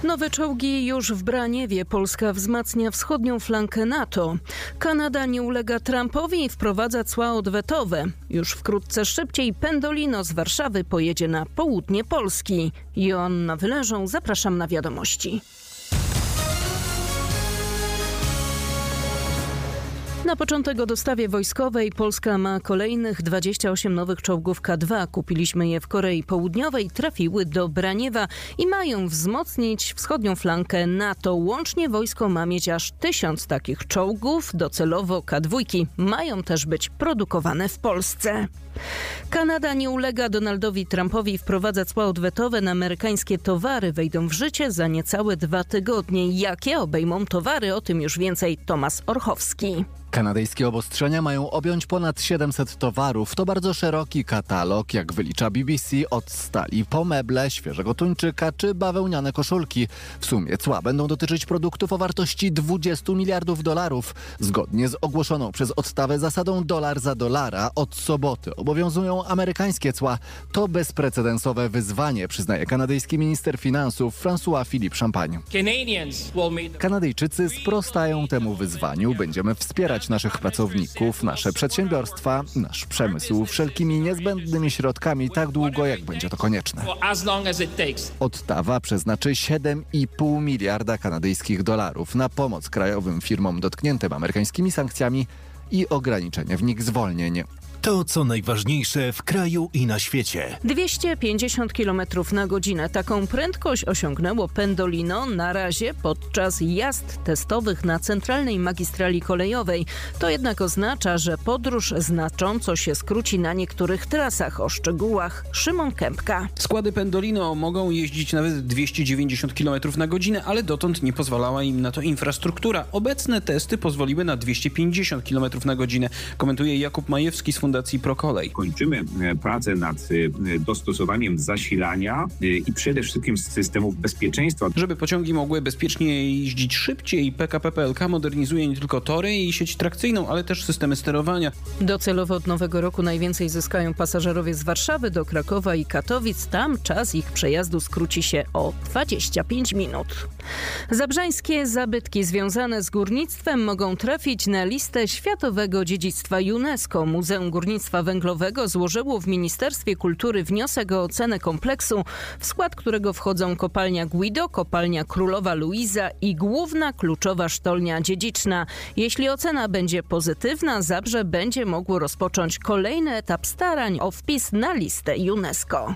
Nowe czołgi już w Braniewie. Polska wzmacnia wschodnią flankę NATO. Kanada nie ulega Trumpowi i wprowadza cła odwetowe. Już wkrótce szybciej Pendolino z Warszawy pojedzie na południe Polski. Joanna Wyleżą, zapraszam na wiadomości. Na początek o dostawie wojskowej. Polska ma kolejnych 28 nowych czołgów K2. Kupiliśmy je w Korei Południowej, trafiły do Braniewa i mają wzmocnić wschodnią flankę NATO. Łącznie wojsko ma mieć aż 1000 takich czołgów. Docelowo K2 mają też być produkowane w Polsce. Kanada nie ulega Donaldowi Trumpowi i wprowadza cła odwetowe na amerykańskie towary. Wejdą w życie za niecałe 2 tygodnie. Jakie obejmą towary? O tym już więcej Tomasz Orchowski. Kanadyjskie obostrzenia mają objąć ponad 700 towarów. To bardzo szeroki katalog, jak wylicza BBC, od stali po meble, świeżego tuńczyka czy bawełniane koszulki. W sumie cła będą dotyczyć produktów o wartości $20 miliardów. Zgodnie z ogłoszoną przez odstawę zasadą dolar za dolara od soboty obowiązują amerykańskie cła. To bezprecedensowe wyzwanie, przyznaje kanadyjski minister finansów François-Philippe Champagne. Kanadyjczycy sprostają temu wyzwaniu. Będziemy wspierać naszych pracowników, nasze przedsiębiorstwa, nasz przemysł wszelkimi niezbędnymi środkami tak długo, jak będzie to konieczne. Odtawa przeznaczy $7,5 miliarda kanadyjskich na pomoc krajowym firmom dotkniętym amerykańskimi sankcjami i ograniczenie w nich zwolnień. To, co najważniejsze w kraju i na świecie. 250 km na godzinę. Taką prędkość osiągnęło Pendolino na razie podczas jazd testowych na centralnej magistrali kolejowej. To jednak oznacza, że podróż znacząco się skróci na niektórych trasach. O szczegółach Szymon Kępka. Składy Pendolino mogą jeździć nawet 290 km na godzinę, ale dotąd nie pozwalała im na to infrastruktura. Obecne testy pozwoliły na 250 km na godzinę, komentuje Jakub Majewski z Fundacji ProKolej. Kończymy pracę nad dostosowaniem zasilania i przede wszystkim systemów bezpieczeństwa. Żeby pociągi mogły bezpiecznie jeździć szybciej, PKP PLK modernizuje nie tylko tory i sieć trakcyjną, ale też systemy sterowania. Docelowo od nowego roku najwięcej zyskają pasażerowie z Warszawy do Krakowa i Katowic. Tam czas ich przejazdu skróci się o 25 minut. Zabrzańskie zabytki związane z górnictwem mogą trafić na listę Światowego Dziedzictwa UNESCO. Muzeum Górnictwa Węglowego złożyło w Ministerstwie Kultury wniosek o ocenę kompleksu, w skład którego wchodzą kopalnia Guido, kopalnia Królowa Luiza i główna kluczowa sztolnia dziedziczna. Jeśli ocena będzie pozytywna, Zabrze będzie mogło rozpocząć kolejny etap starań o wpis na listę UNESCO.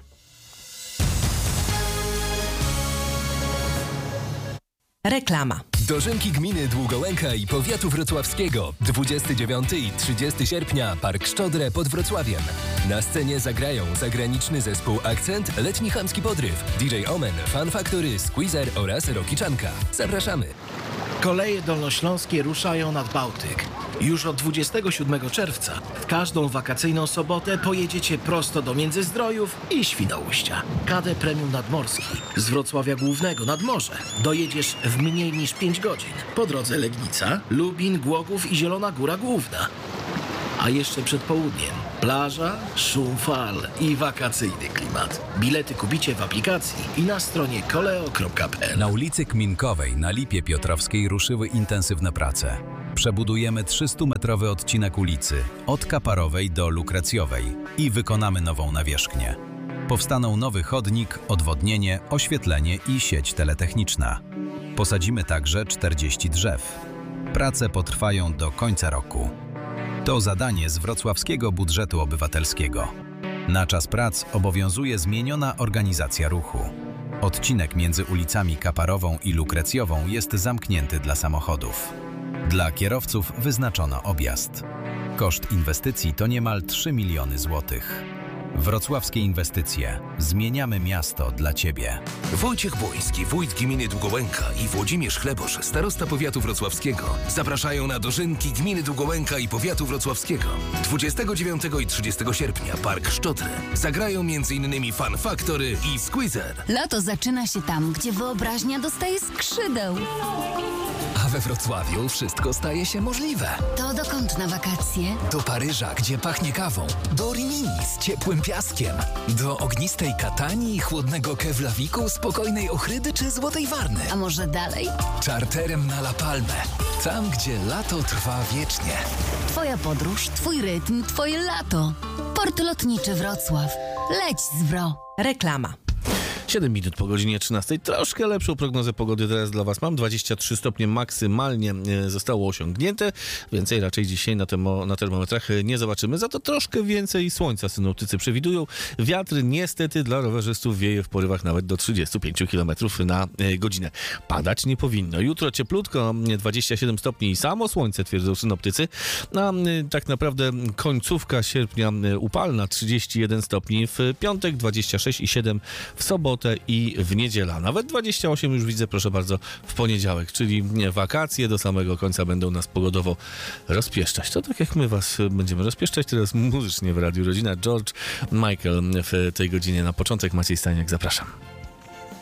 Reklama. Dożynki gminy Długołęka i powiatu wrocławskiego. 29 i 30 sierpnia Park Szczodrę pod Wrocławiem. Na scenie zagrają zagraniczny zespół Akcent, letni chamski podryw, DJ Omen, Fan Factory, Squeezer oraz Rockiczanka. Zapraszamy. Koleje dolnośląskie ruszają nad Bałtyk. Już od 27 czerwca w każdą wakacyjną sobotę pojedziecie prosto do Międzyzdrojów i Świnoujścia. KD Premium Nadmorski z Wrocławia Głównego nad morze dojedziesz w mniej niż 5 godzin. Po drodze Legnica, Lubin, Głogów i Zielona Góra Główna. A jeszcze przed południem plaża, szum fal i wakacyjny klimat. Bilety kupicie w aplikacji i na stronie koleo.pl. Na ulicy Kminkowej na Lipie Piotrowskiej ruszyły intensywne prace. Przebudujemy 300-metrowy odcinek ulicy od Kaparowej do Lukrecjowej i wykonamy nową nawierzchnię. Powstaną nowy chodnik, odwodnienie, oświetlenie i sieć teletechniczna. Posadzimy także 40 drzew. Prace potrwają do końca roku. To zadanie z wrocławskiego budżetu obywatelskiego. Na czas prac obowiązuje zmieniona organizacja ruchu. Odcinek między ulicami Kaparową i Lukrecjową jest zamknięty dla samochodów. Dla kierowców wyznaczono objazd. Koszt inwestycji to niemal 3 miliony złotych. Wrocławskie inwestycje. Zmieniamy miasto dla Ciebie. Wojciech Błoński, wójt gminy Długołęka i Włodzimierz Chlebosz, starosta powiatu wrocławskiego, zapraszają na dożynki gminy Długołęka i powiatu wrocławskiego. 29 i 30 sierpnia Park Szczodrę. Zagrają m.in. Fan Factory i Squeezer. Lato zaczyna się tam, gdzie wyobraźnia dostaje skrzydeł. A we Wrocławiu wszystko staje się możliwe. To dokąd na wakacje? Do Paryża, gdzie pachnie kawą. Do Rimini z ciepłym piaskiem. Do ognistej Katanii, chłodnego Keflaviku, spokojnej Ochrydy czy Złotej Warny. A może dalej? Czarterem na La Palmę. Tam, gdzie lato trwa wiecznie. Twoja podróż, twój rytm, twoje lato. Port Lotniczy Wrocław. Leć z Wro. Reklama. 7 minut po godzinie 13. Troszkę lepszą prognozę pogody teraz dla Was mam. 23 stopnie maksymalnie zostało osiągnięte. Więcej raczej dzisiaj na termometrach nie zobaczymy. Za to troszkę więcej słońca synoptycy przewidują. Wiatr niestety dla rowerzystów wieje w porywach nawet do 35 km na godzinę. Padać nie powinno. Jutro cieplutko, 27 stopni i samo słońce, twierdzą synoptycy. A tak naprawdę końcówka sierpnia upalna, 31 stopni w piątek, 26,7 w sobotę i w niedzielę. Nawet 28 już widzę, proszę bardzo, w poniedziałek, czyli wakacje do samego końca będą nas pogodowo rozpieszczać. To tak jak my Was będziemy rozpieszczać teraz muzycznie w Radiu Rodzina. George Michael w tej godzinie na początek. Maciej Staniak, zapraszam.